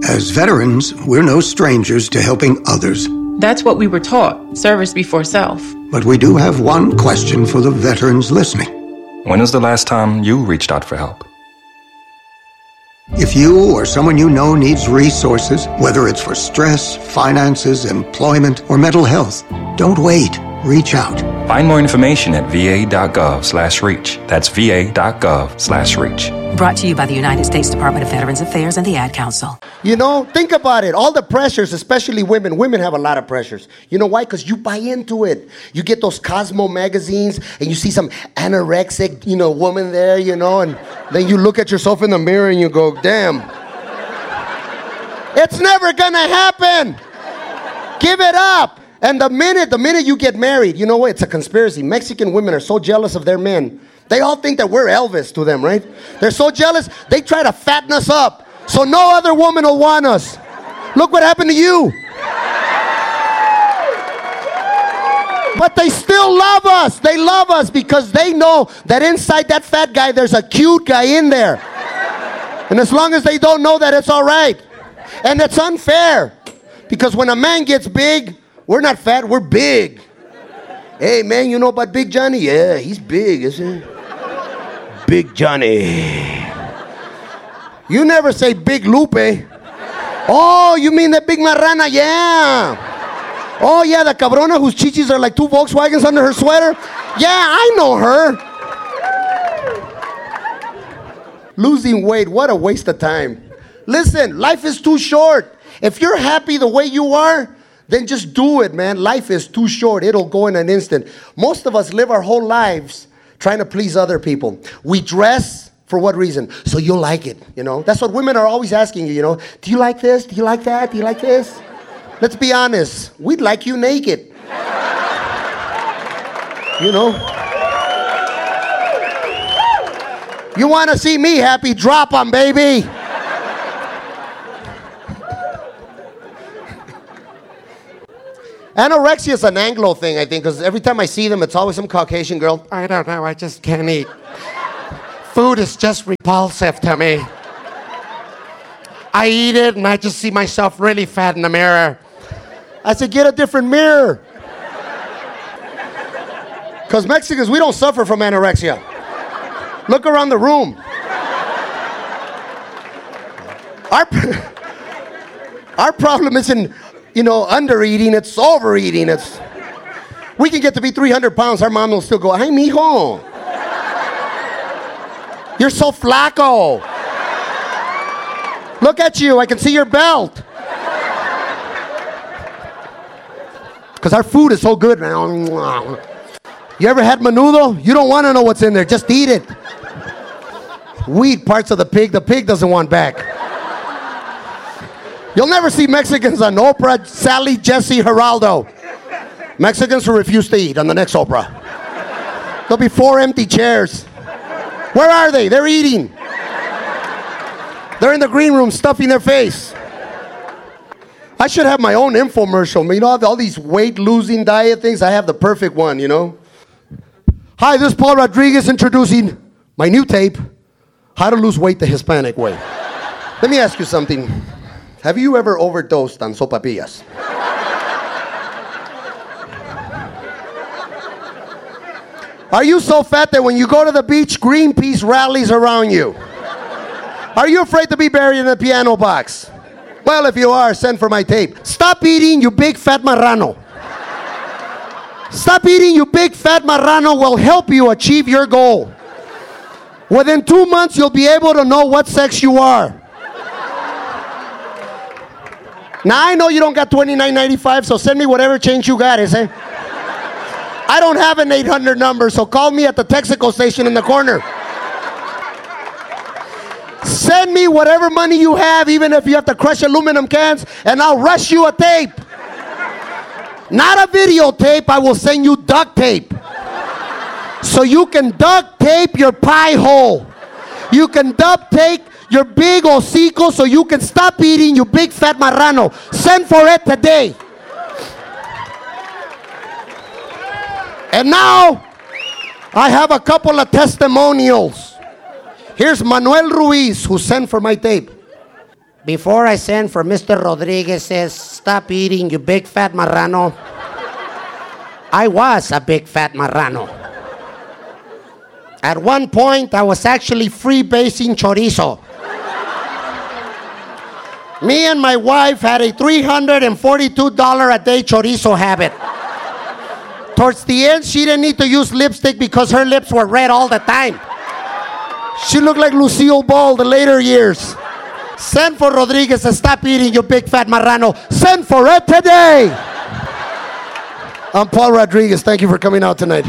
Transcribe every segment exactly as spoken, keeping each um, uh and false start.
As veterans, we're no strangers to helping others. That's what we were taught, service before self. But we do have one question for the veterans listening. When was the last time you reached out for help? If you or someone you know needs resources, whether it's for stress, finances, employment, or mental health, don't wait. Reach out. Find more information at va.gov slash reach. That's va.gov slash reach. Brought to you by the United States Department of Veterans Affairs and the Ad Council. You know, think about it. All the pressures, especially women. Women have a lot of pressures. You know why? Because you buy into it. You get those Cosmo magazines and you see some anorexic, you know, woman there, you know, and then you look at yourself in the mirror and you go, damn. It's never gonna happen. Give it up. And the minute, the minute you get married, you know what? It's a conspiracy. Mexican women are so jealous of their men. They all think that we're Elvis to them, right? They're so jealous, they try to fatten us up so no other woman will want us. Look what happened to you. But they still love us. They love us because they know that inside that fat guy, there's a cute guy in there. And as long as they don't know that, it's all right. And it's unfair because when a man gets big, we're not fat, we're big. Hey, man, you know about Big Johnny? Yeah, he's big, isn't he? Big Johnny. You never say Big Lupe. Oh, you mean that Big Marrana? Yeah. Oh, yeah, the cabrona whose chichis are like two Volkswagens under her sweater? Yeah, I know her. Losing weight, what a waste of time. Listen, life is too short. If you're happy the way you are, then just do it, man. Life is too short. It'll go in an instant. Most of us live our whole lives trying to please other people. We dress for what reason? So you'll like it, you know? That's what women are always asking you, you know? Do you like this? Do you like that? Do you like this? Let's be honest. We'd like you naked. You know? You want to see me happy? Drop 'em, baby. Anorexia is an Anglo thing, I think, because every time I see them, it's always some Caucasian girl. I don't know, I just can't eat. Food is just repulsive to me. I eat it, and I just see myself really fat in the mirror. I said, get a different mirror. Because Mexicans, we don't suffer from anorexia. Look around the room. Our, our problem isn't, you know, under-eating, it's overeating. It's, we can get to be three hundred pounds, our mom will still go, ay, mijo. You're so flaco. Look at you, I can see your belt. Because our food is so good, man. You ever had menudo? You don't want to know what's in there, just eat it. We eat parts of the pig the pig doesn't want back. You'll never see Mexicans on Oprah, Sally, Jesse, Geraldo. Mexicans who refuse to eat on the next Oprah. There'll be four empty chairs. Where are they? They're eating. They're in the green room stuffing their face. I should have my own infomercial. You know, all these weight-losing diet things, I have the perfect one, you know. Hi, this is Paul Rodriguez introducing my new tape, How to Lose Weight the Hispanic Way. Let me ask you something. Have you ever overdosed on sopapillas? Are you so fat that when you go to the beach, Greenpeace rallies around you? Are you afraid to be buried in a piano box? Well, if you are, send for my tape. Stop eating, you big fat marrano. Stop eating, you big fat marrano will help you achieve your goal. Within two months, you'll be able to know what sex you are. Now, I know you don't got twenty-nine ninety-five, so send me whatever change you got, eh? I don't have an eight hundred number, so call me at the Texaco station in the corner. Send me whatever money you have, even if you have to crush aluminum cans, and I'll rush you a tape. Not a videotape, I will send you duct tape. So you can duct tape your pie hole. You can duct tape your big hocico so you can stop eating, you big fat marrano. Send for it today. And now, I have a couple of testimonials. Here's Manuel Ruiz, who sent for my tape. Before I send for Mister Rodriguez says, stop eating, you big fat marrano. I was a big fat marrano. At one point, I was actually freebasing chorizo. Me and my wife had a three hundred forty-two dollars a day chorizo habit. Towards the end, she didn't need to use lipstick because her lips were red all the time. She looked like Lucille Ball the later years. Send for Rodriguez and stop eating, you big fat marrano. Send for it today. I'm Paul Rodriguez. Thank you for coming out tonight.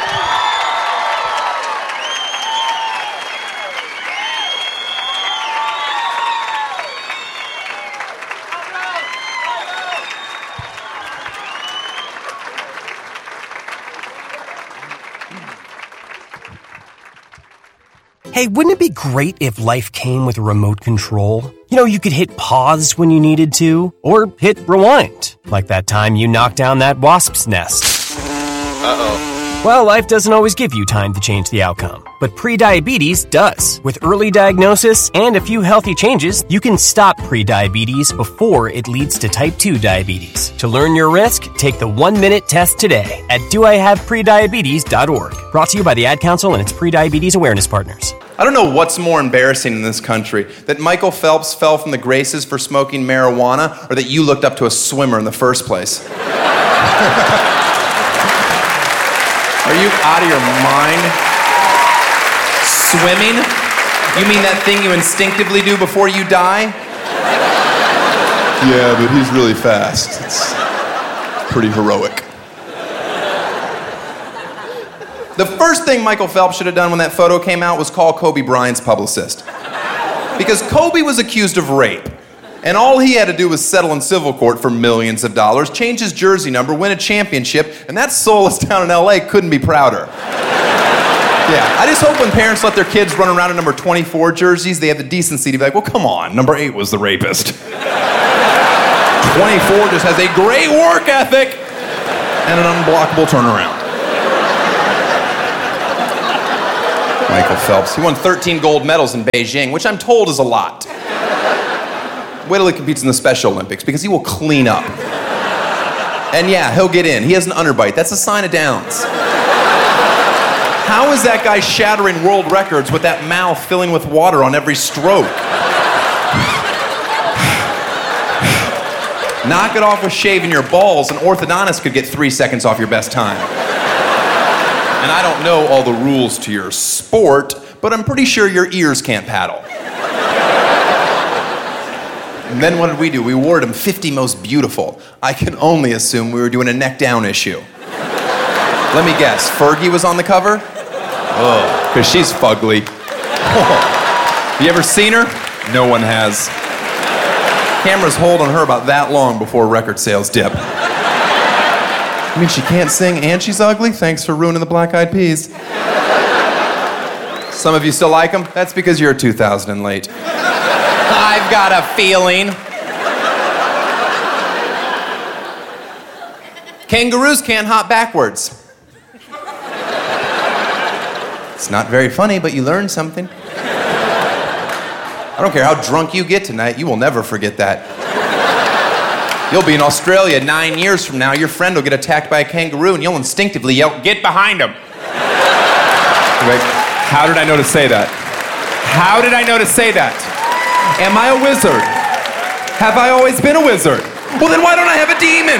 Hey, wouldn't it be great if life came with a remote control? You know, you could hit pause when you needed to, or hit rewind, like that time you knocked down that wasp's nest. Uh-oh. Well, life doesn't always give you time to change the outcome, but prediabetes does. With early diagnosis and a few healthy changes, you can stop prediabetes before it leads to type two diabetes. To learn your risk, take the one-minute test today at do I have prediabetes dot org. Brought to you by the Ad Council and its prediabetes awareness partners. I don't know what's more embarrassing in this country, that Michael Phelps fell from the graces for smoking marijuana, or that you looked up to a swimmer in the first place. Are you out of your mind? Swimming? You mean that thing you instinctively do before you die? Yeah, but he's really fast. It's pretty heroic. The first thing Michael Phelps should have done when that photo came out was call Kobe Bryant's publicist. Because Kobe was accused of rape. And all he had to do was settle in civil court for millions of dollars, change his jersey number, win a championship, and that soulless town in L A couldn't be prouder. Yeah, I just hope when parents let their kids run around in number twenty-four jerseys, they have the decency to be like, well, come on, number eight was the rapist. twenty-four just has a great work ethic and an unblockable turnaround. Michael Phelps. He won thirteen gold medals in Beijing, which I'm told is a lot. Wait till he competes in the Special Olympics, because he will clean up. And yeah, he'll get in. He has an underbite. That's a sign of Downs. How is that guy shattering world records with that mouth filling with water on every stroke? Knock it off with shaving your balls. An orthodontist could get three seconds off your best time. And I don't know all the rules to your sport, but I'm pretty sure your ears can't paddle. And then what did we do? We awarded him fifty most beautiful. I can only assume we were doing a neck down issue. Let me guess, Fergie was on the cover? Oh, because she's fugly. Oh. You ever seen her? No one has. Cameras hold on her about that long before record sales dip. I mean, she can't sing and she's ugly? Thanks for ruining the Black Eyed Peas. Some of you still like them? That's because you're two thousand and late. I've got a feeling. Kangaroos can't hop backwards. It's not very funny, but you learn something. I don't care how drunk you get tonight, you will never forget that. You'll be in Australia nine years from now, your friend will get attacked by a kangaroo, and you'll instinctively yell, "Get behind him!" Wait, how did I know to say that? How did I know to say that? Am I a wizard? Have I always been a wizard? Well, then why don't I have a demon?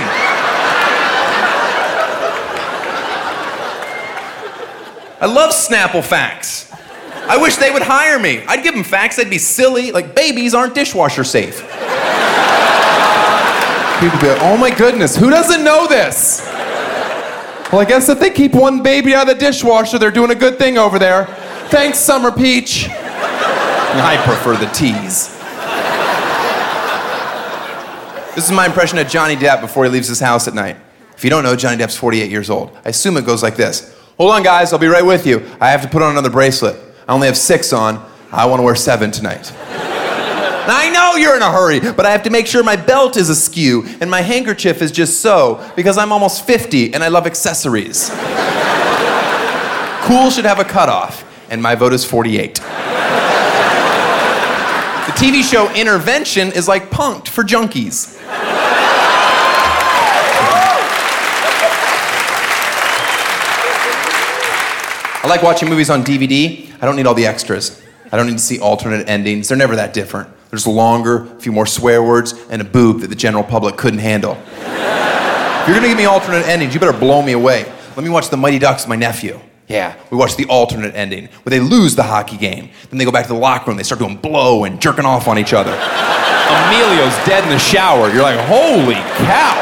I love Snapple facts. I wish they would hire me. I'd give them facts, they'd be silly, like babies aren't dishwasher safe. People be like, oh my goodness, who doesn't know this? Well, I guess if they keep one baby out of the dishwasher, they're doing a good thing over there. Thanks, Summer Peach. I prefer the tease. This is my impression of Johnny Depp before he leaves his house at night. If you don't know, Johnny Depp's forty-eight years old. I assume it goes like this. Hold on, guys, I'll be right with you. I have to put on another bracelet. I only have six on. I want to wear seven tonight. Now, I know you're in a hurry, but I have to make sure my belt is askew and my handkerchief is just so, because I'm almost fifty and I love accessories. Cool should have a cutoff, and my vote is forty-eight. The T V show Intervention is like Punk'd for junkies. I like watching movies on D V D. I don't need all the extras. I don't need to see alternate endings. They're never that different. They're just longer, a few more swear words, and a boob that the general public couldn't handle. If you're gonna give me alternate endings, you better blow me away. Let me watch The Mighty Ducks with my nephew. Yeah, we watched the alternate ending, where they lose the hockey game. Then they go back to the locker room, they start doing blow and jerking off on each other. Emilio's dead in the shower. You're like, holy cow.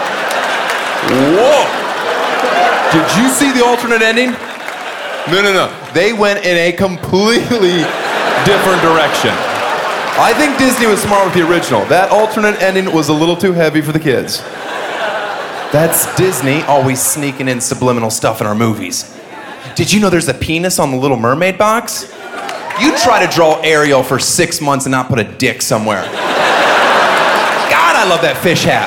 Whoa. Did you see the alternate ending? No, no, no. They went in a completely different direction. I think Disney was smart with the original. That alternate ending was a little too heavy for the kids. That's Disney always sneaking in subliminal stuff in our movies. Did you know there's a penis on the Little Mermaid box? You try to draw Ariel for six months and not put a dick somewhere. God, I love that fish half.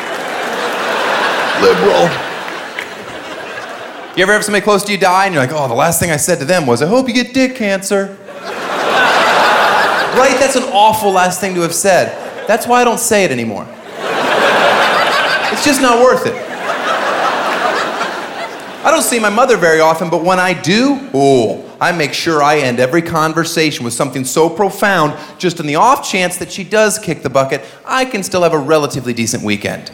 Liberal. You ever have somebody close to you die and you're like, oh, the last thing I said to them was, I hope you get dick cancer. Right? That's an awful last thing to have said. That's why I don't say it anymore. It's just not worth it. I don't see my mother very often, but when I do, oh, I make sure I end every conversation with something so profound, just in the off chance that she does kick the bucket, I can still have a relatively decent weekend.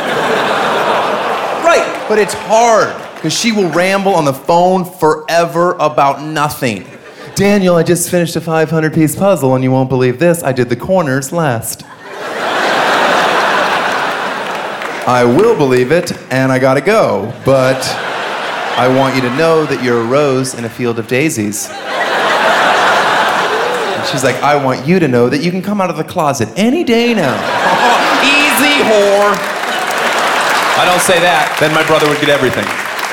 Right, but it's hard. Because she will ramble on the phone forever about nothing. Daniel, I just finished a five hundred piece puzzle and you won't believe this, I did the corners last. I will believe it and I gotta go, but I want you to know that you're a rose in a field of daisies. And she's like, I want you to know that you can come out of the closet any day now. Easy, whore. I don't say that, then my brother would get everything.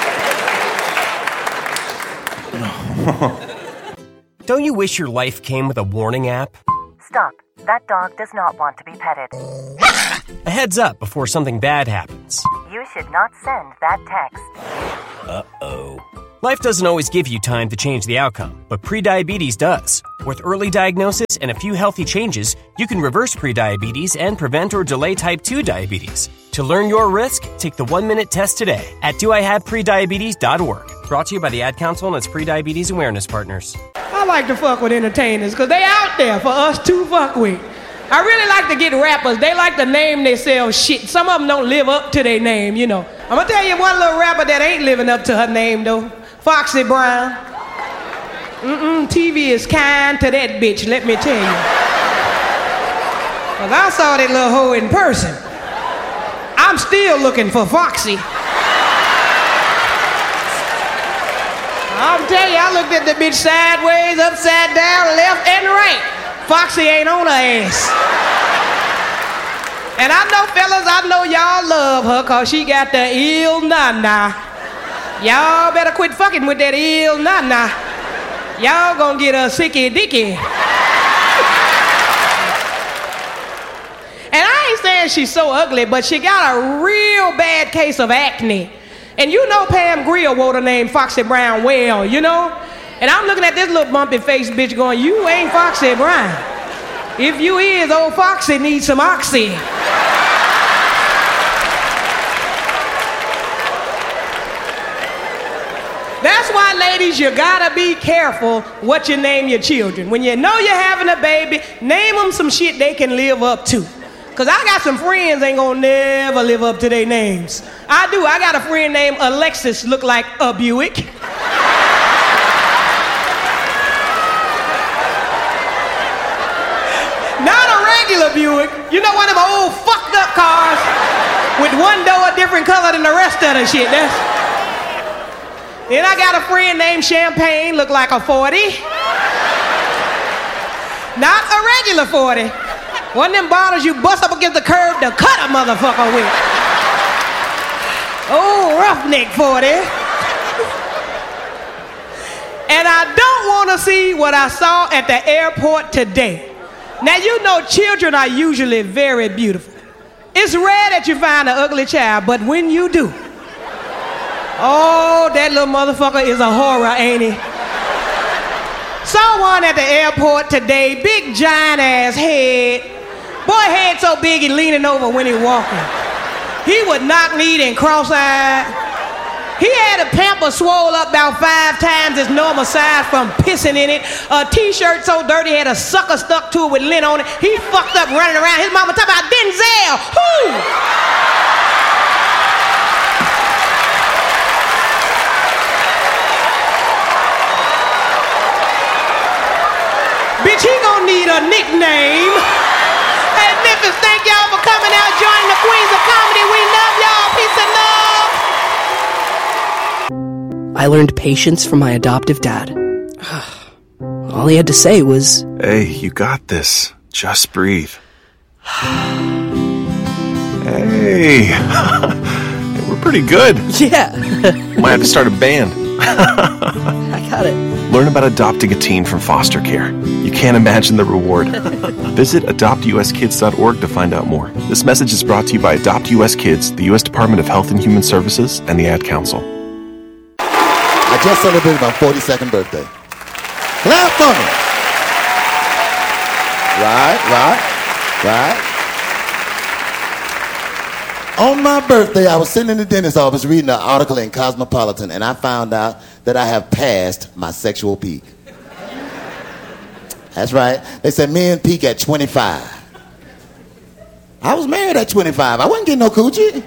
Don't you wish your life came with a warning app? Stop. That dog does not want to be petted. A heads up before something bad happens. You should not send that text. Uh-oh. Life doesn't always give you time to change the outcome, but prediabetes does. With early diagnosis and a few healthy changes, you can reverse prediabetes and prevent or delay type two diabetes. To learn your risk, take the one-minute test today at do I have prediabetes dot org. Brought to you by the Ad Council and its Prediabetes Awareness Partners. I like to fuck with entertainers because they out there for us to fuck with. I really like to get rappers. They like to name themselves shit. Some of them don't live up to their name, you know. I'm going to tell you one little rapper that ain't living up to her name, though. Foxy Brown. Mm-mm, T V is kind to that bitch, let me tell you. Because I saw that little hoe in person. I'm still looking for Foxy. I'm telling you, I looked at the bitch sideways, upside down, left and right. Foxy ain't on her ass. And I know, fellas, I know y'all love her because she got the ill nana. Y'all better quit fucking with that ill nana. Y'all gonna get a sicky dicky. And I ain't saying she's so ugly, but she got a real bad case of acne. And you know Pam Grier wrote her name Foxy Brown well, you know? And I'm looking at this little bumpy face bitch going, you ain't Foxy Brown. If you is, old Foxy needs some oxy. That's why, ladies, you gotta be careful what you name your children. When you know you're having a baby, name them some shit they can live up to. Because I got some friends ain't gonna never live up to their names. I do. I got a friend named Alexis, look like a Buick. Not a regular Buick. You know, one of them old fucked up cars with one door a different color than the rest of the shit. That's... Then I got a friend named Champagne, look like a forty. Not a regular forty. One of them bottles you bust up against the curb to cut a motherfucker with. Oh, roughneck forty. And I don't want to see what I saw at the airport today. Now, you know children are usually very beautiful. It's rare that you find an ugly child, but when you do, oh, that little motherfucker is a horror, ain't he? Saw one at the airport today, big giant ass head. Boy, head so big he leaning over when he walking. He would knock-kneed and cross-eyed. He had a pamper swole up about five times his normal size from pissing in it. A t-shirt so dirty had a sucker stuck to it with lint on it. He fucked up running around. His mama talking about Denzel. Who? Bitch, he gonna need a nickname. Hey, Memphis, thank y'all for coming out, joining the Queens of Comedy. We love y'all. Peace and love. I learned patience from my adoptive dad. All he had to say was, "Hey, you got this. Just breathe." Hey, we're pretty good. Yeah. Might have to start a band. I got it. Learn about adopting a teen from foster care. You can't imagine the reward. Visit adopt u s kids dot org to find out more. This message is brought to you by Adopt U S Kids, the U S Department of Health and Human Services, and the Ad Council. I just celebrated my forty-second birthday. Clap for me. Right, right, right. On my birthday, I was sitting in the dentist's office reading an article in Cosmopolitan, and I found out that I have passed my sexual peak. That's right. They said men peak at twenty-five. I was married at twenty-five. I wasn't getting no coochie.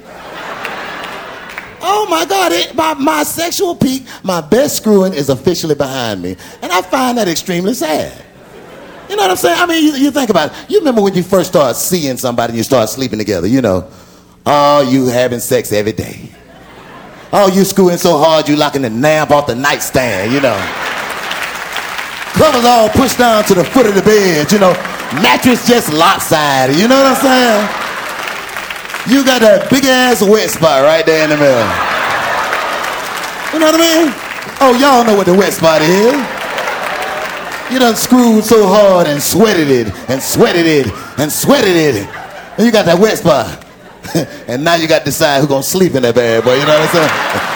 Oh my God, it, my, my sexual peak, my best screwing is officially behind me. And I find that extremely sad. You know what I'm saying? I mean, you, you think about it. You remember when you first start seeing somebody and you start sleeping together, you know. Oh, you having sex every day. Oh, you screwing so hard you locking the lamp off the nightstand, you know. Covers all pushed down to the foot of the bed, you know. Mattress just lopsided, you know what I'm saying? You got that big ass wet spot right there in the middle. You know what I mean? Oh, y'all know what the wet spot is. You done screwed so hard and sweated it and sweated it and sweated it. And you got that wet spot. And now you got to decide who's gonna sleep in that bad boy, you know what I'm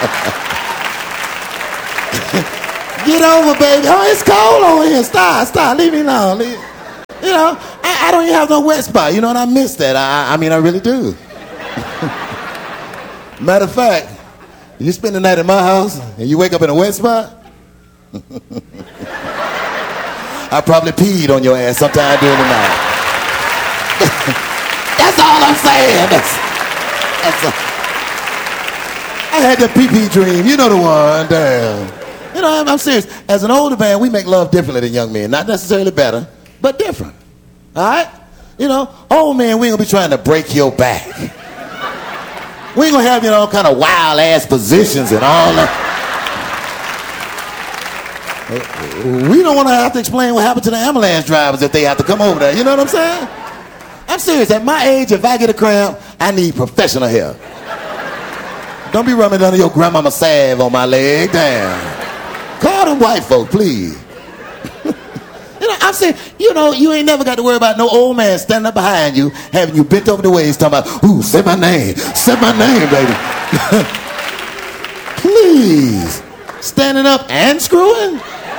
saying? Get over, baby. Oh, it's cold over here. Stop, stop, leave me alone. Leave. You know, I, I don't even have no wet spot, you know, and I miss that. I, I mean, I really do. Matter of fact, you spend the night at my house and you wake up in a wet spot, I probably peed on your ass sometime during the night. That's all I'm saying. That's, that's a, I had the pee-pee dream. You know the one. Damn. You know, I'm, I'm serious. As an older man, we make love differently than young men. Not necessarily better, but different. All right? You know, old man, we ain't gonna be trying to break your back. We ain't gonna have, you know, kind of wild-ass positions and all that. We don't want to have to explain what happened to the ambulance drivers if they have to come over there. You know what I'm saying? I'm serious. At my age, if I get a cramp, I need professional help. Don't be rubbing under your grandmama salve on my leg. Damn. Call them white folk, please. You know, I'm saying, you know, you ain't never got to worry about no old man standing up behind you, having you bent over the waist, talking about, ooh, say my name. Say my name, baby. Please. Standing up and screwing?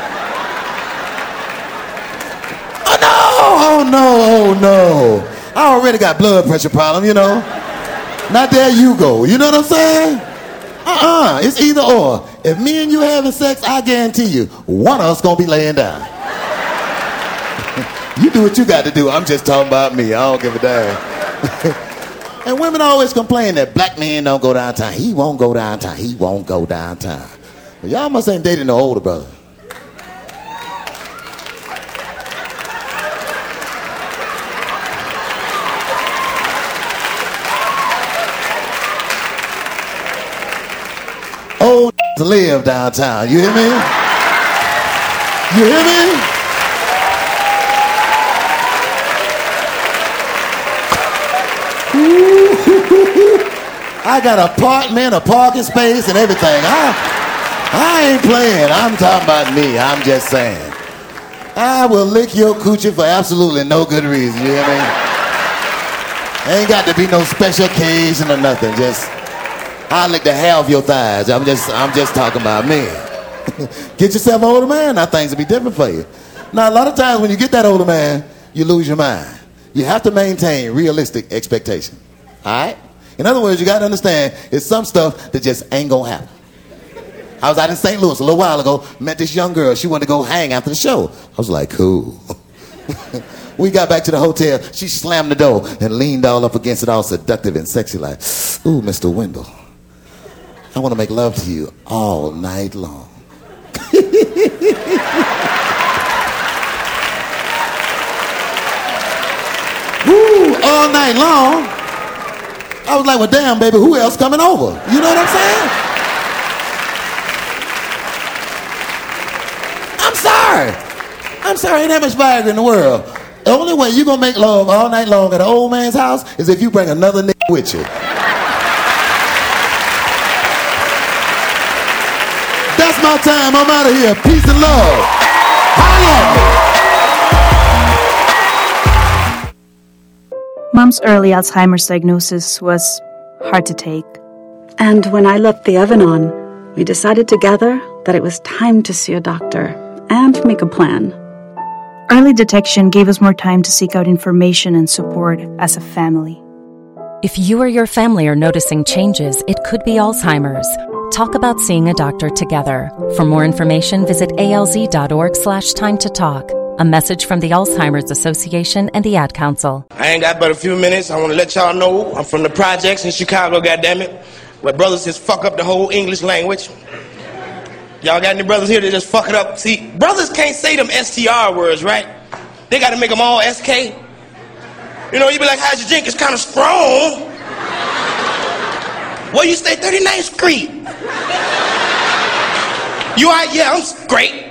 Oh, no. Oh, no. Oh, no. I already got blood pressure problem, you know. Now there you go. You know what I'm saying? Uh-uh. It's either or. If me and you having sex, I guarantee you, one of us gonna be laying down. You do what you got to do. I'm just talking about me. I don't give a damn. And women always complain that black men don't go downtown. He won't go downtown. He won't go downtown. Well, y'all must ain't dating no older brother. Old to live downtown. You hear me? You hear me? I got an apartment, a parking space, and everything. I, I ain't playing. I'm talking about me. I'm just saying. I will lick your coochie for absolutely no good reason. You hear me? Ain't got to be no special occasion or nothing. Just, I'll lick the hair off your thighs. I'm just, I'm just talking about me. Get yourself an older man, now things will be different for you. Now, a lot of times when you get that older man, you lose your mind. You have to maintain realistic expectation. All right? In other words, you got to understand, it's some stuff that just ain't going to happen. I was out in Saint Louis a little while ago, met this young girl. She wanted to go hang after the show. I was like, cool. We got back to the hotel. She slammed the door and leaned all up against it, all seductive and sexy, like, ooh, Mister Wendell, I want to make love to you all night long. Woo, all night long. I was like, well, damn, baby, who else coming over? You know what I'm saying? I'm sorry. I'm sorry, ain't that much Viagra in the world. The only way you gonna make love all night long at an old man's house is if you bring another nigga with you. That's my time. I'm out of here. Peace and love. Holla. Mom's early Alzheimer's diagnosis was hard to take. And when I left the Evanon, we decided together that it was time to see a doctor and make a plan. Early detection gave us more time to seek out information and support as a family. If you or your family are noticing changes, it could be Alzheimer's. Talk about seeing a doctor together. For more information, visit alz.org slash time to talk. A message from the Alzheimer's Association and the Ad Council. I ain't got but a few minutes. I want to let y'all know I'm from the projects in Chicago, goddammit, where brothers just fuck up the whole English language. Y'all got any brothers here that just fuck it up? See, brothers can't say them S T R words, right? They got to make them all S K. You know, you be like, how's your drink? It's kind of strong. Where you stay? thirty-ninth Street. You all right? Yeah, I'm great.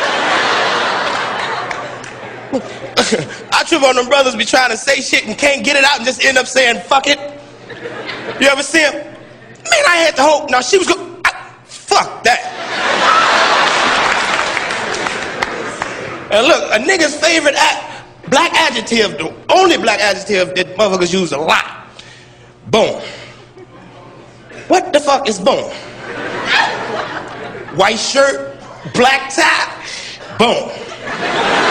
I trip on them brothers be trying to say shit and can't get it out and just end up saying, fuck it. You ever see him? Man, I had the hope. No, she was go- I, fuck that. And look, a nigga's favorite act, black adjective, the only black adjective that motherfuckers use a lot. Boom. What the fuck is boom? White shirt, black tie, boom.